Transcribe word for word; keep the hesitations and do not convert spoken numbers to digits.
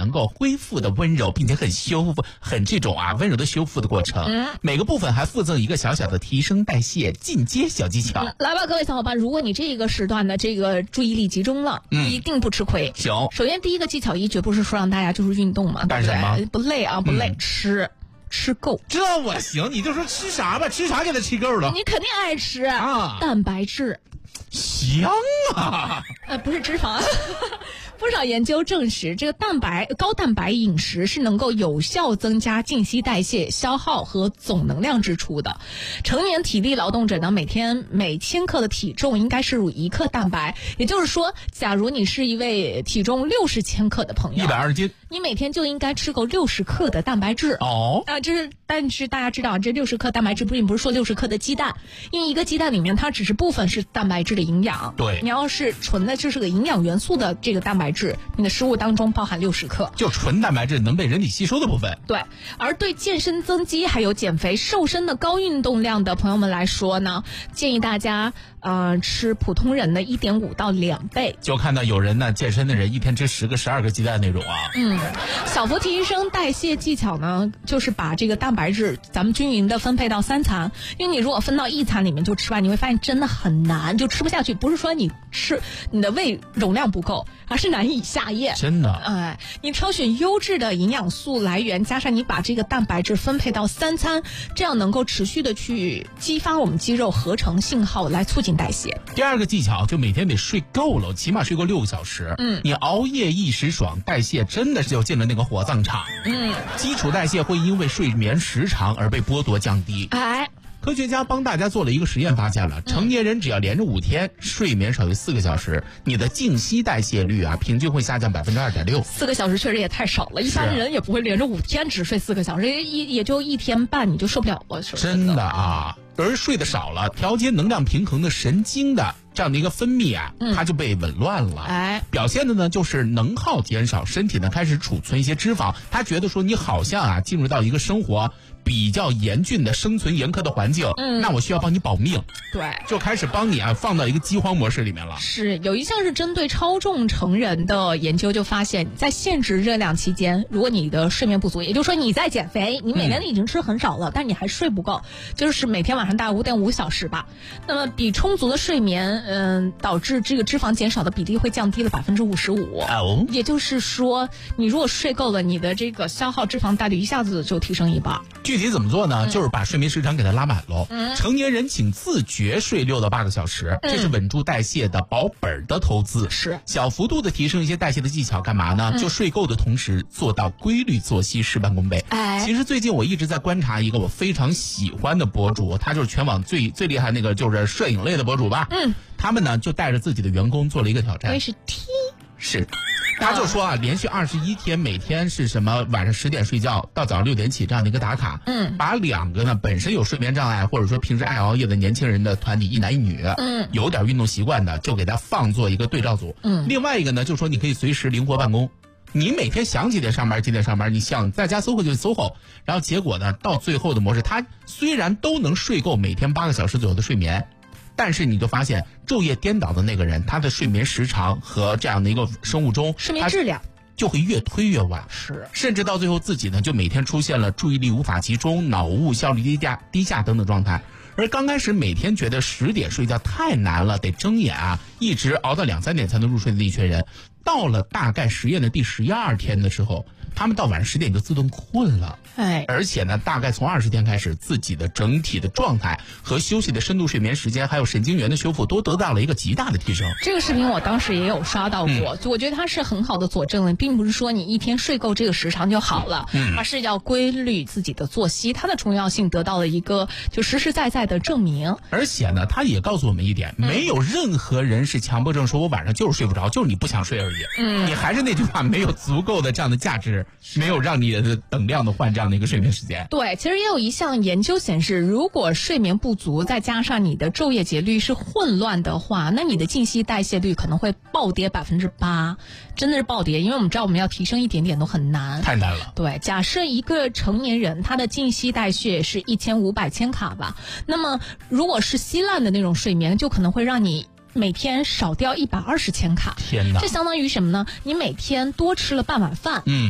能够恢复的温柔，并且很修复，很这种啊温柔的修复的过程。嗯、每个部分还附赠一个小小的提升代谢进阶小技巧。 嗯、来吧，各位小伙伴，如果你这个时段的这个注意力集中了，嗯、一定不吃亏。 行， 首先第一个技巧一绝不是说让大家就是运动嘛， 干什么？ 不累啊，不累，嗯、吃。吃够， 这我行，你就说吃啥吧，吃啥给他吃够了。 你肯定爱吃啊， 蛋白质， 香啊！ 呃，不是脂肪。不少研究证实，这个蛋白高蛋白饮食是能够有效增加静息代谢、消耗和总能量支出的。成年体力劳动者呢，每天每千克的体重应该摄入一克蛋白，也就是说，假如你是一位体重六十千克的朋友， 一百二十斤， 你每天就应该吃够六十克的蛋白质。 哦， 啊，这是但是大家知道，这六十克蛋白质并不是说六十克的鸡蛋，因为一个鸡蛋里面它只是部分是蛋白质的营养。 对， 你要是纯的就是个营养元素的这个蛋白质，你的食物当中包含六十克， 就纯蛋白质能被人体吸收的部分。 对，而对健身增肌还有减肥瘦身的高运动量的朋友们来说呢，建议大家呃吃普通人的一点五到两倍。 就看到有人呢，健身的人一天吃十个、十二个鸡蛋那种啊。 嗯，小幅提升代谢技巧呢，就是把这个蛋白质咱们均匀的分配到三餐，因为你如果分到一餐里面就吃完，你会发现真的很难，就吃不下去。不是说你吃你的胃容量不够，而是难以下咽。 真的， 哎，你挑选优质的营养素来源，加上你把这个蛋白质分配到三餐，这样能够持续的去激发我们肌肉合成信号，来促进代谢。 第二个技巧就每天得睡够了，起码睡够六个小时。嗯，你熬夜一时爽，代谢真的是就进了那个火葬场。嗯，基础代谢会因为睡眠时长而被剥夺降低。 哎。 科学家帮大家做了一个实验，发现了成年人只要连着五天睡眠少于四个小时，你的静息代谢率啊，平均会下降百分之二点六。 四个小时确实也太少了，一般人也不会连着五天只睡四个小时，一也就一天半你就受不了了，是不是？ 真的啊，而睡得少了，调节能量平衡的神经的这样的一个分泌啊，嗯、它就被紊乱了。哎，表现的呢就是能耗减少，身体呢开始储存一些脂肪。他觉得说你好像啊进入到一个生活比较严峻的生存严苛的环境，嗯，那我需要帮你保命， 对， 就开始帮你啊放到一个饥荒模式里面了。 是有一项是针对超重成人的研究，就发现，在限制热量期间，如果你的睡眠不足，也就是说你在减肥，你每天已经吃很少了，嗯、但你还睡不够，就是每天晚上大概五点五小时吧。那么比充足的睡眠，嗯、呃，导致这个脂肪减少的比例会降低了百分之五十五。哦，也就是说，你如果睡够了，你的这个消耗脂肪概率一下子就提升一半。 具体怎么做呢？嗯、就是把睡眠时长给它拉满喽。嗯、成年人请自觉睡六到八个小时，嗯、这是稳住代谢的保本的投资。 是小幅度的提升一些代谢的技巧，干嘛呢？嗯、就睡够的同时做到规律作息，事半功倍。哎，其实最近我一直在观察一个我非常喜欢的博主，他就是全网最最厉害那个就是摄影类的博主吧。嗯，他们呢就带着自己的员工做了一个挑战。 这是 T。 是，他就说啊，连续二十一天，每天是什么晚上十点睡觉到早上六点起这样的一个打卡，嗯，把两个呢本身有睡眠障碍或者说平时爱熬夜的年轻人的团体，一男一女，嗯，有点运动习惯的，就给他放做一个对照组，嗯，另外一个呢就说你可以随时灵活办公，你每天想几点上班几点上班，你想在家 S O H O 就 S O H O， 然后结果呢到最后的模式，他虽然都能睡够每天八个小时左右的睡眠。但是你就发现昼夜颠倒的那个人，他的睡眠时长和这样的一个生物钟， 睡眠质量就会越推越晚， 是， 甚至到最后自己呢就每天出现了注意力无法集中、脑雾、效率低下、低下等等状态。而刚开始每天觉得十点睡觉太难了，得睁眼啊，一直熬到两三点才能入睡的那一群人，到了大概实验的第十一二天的时候，他们到晚上十点就自动困了。哎，而且呢，大概从二十天开始，自己的整体的状态和休息的深度睡眠时间，还有神经元的修复，都得到了一个极大的提升。 这个视频我当时也有刷到过，就、嗯、我觉得它是很好的佐证了，并不是说你一天睡够这个时长就好了，嗯、而是要规律自己的作息，它的重要性得到了一个就实实在在的证明。 而且呢，他也告诉我们一点，嗯、没有任何人是强迫症，说我晚上就是睡不着，就是你不想睡而已。嗯，你还是那句话，没有足够的这样的价值，没有让你等量的换这样的一个睡眠时间。 对，其实也有一项研究显示，如果睡眠不足，再加上你的昼夜节律是混乱的话，那你的静息代谢率可能会暴跌百分之八，真的是暴跌。因为我们知道我们要提升一点点都很难， 太难了。 对，假设一个成年人他的静息代谢是一千五百千卡吧，那么如果是稀烂的那种睡眠，就可能会让你每天少掉一百二十千卡。 天哪， 这相当于什么呢？你每天多吃了半碗饭。 嗯。